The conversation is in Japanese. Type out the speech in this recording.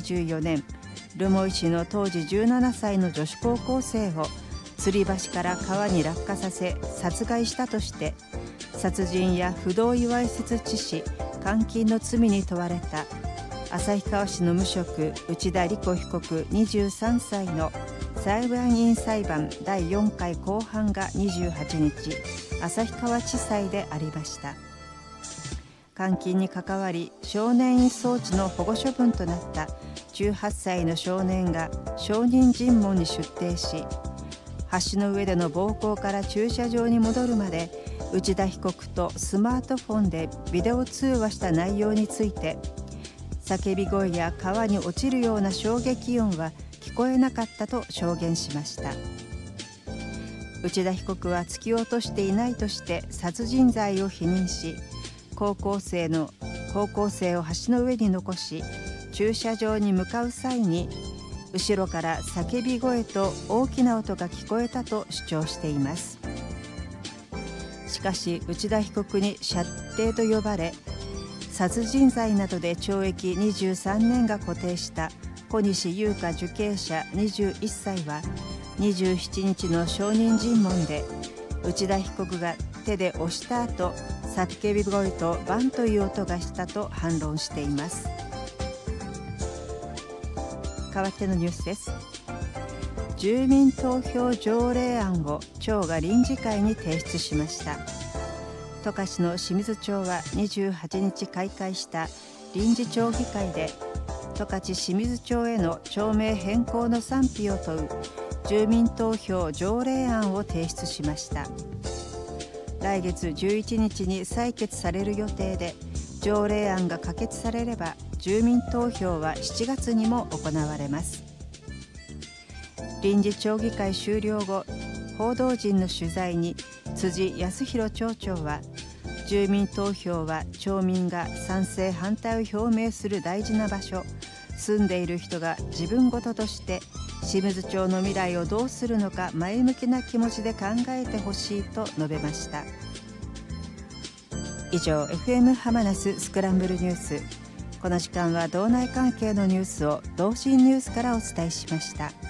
1994年、留萌市の当時17歳の女子高校生を吊り橋から川に落下させ殺害したとして、殺人や不同意わいせつ致死、監禁の罪に問われた旭川市の無職内田理子被告23歳の裁判員裁判第4回公判が28日、旭川地裁でありました。監禁に関わり少年院送致の保護処分となった18歳の少年が証人尋問に出廷し、橋の上での暴行から駐車場に戻るまで内田被告とスマートフォンでビデオ通話した内容について、叫び声や川に落ちるような衝撃音は聞こえなかったと証言しました。内田被告は突き落としていないとして殺人罪を否認し、高校生を橋の上に残し駐車場に向かう際に後ろから叫び声と大きな音が聞こえたと主張しています。しかし内田被告に舎弟と呼ばれ、殺人罪などで懲役23年が固定した小西優香受刑者21歳は27日の証人尋問で、内田被告が手で押した後、叫び声とバンという音がしたと反論しています。代わってのニュースです。住民投票条例案を町が臨時会に提出しました。十勝の清水町は28日開会した臨時町議会で、十勝清水町への町名変更の賛否を問う住民投票条例案を提出しました。来月11日に採決される予定で、条例案が可決されれば住民投票は7月にも行われます。臨時町議会終了後、報道陣の取材に辻康弘町長は、住民投票は町民が賛成反対を表明する大事な場所、住んでいる人が自分事として清水町の未来をどうするのか前向きな気持ちで考えてほしいと述べました。以上、 FM 浜那須スクランブルニュース。この時間は道内関係のニュースを同心ニュースからお伝えしました。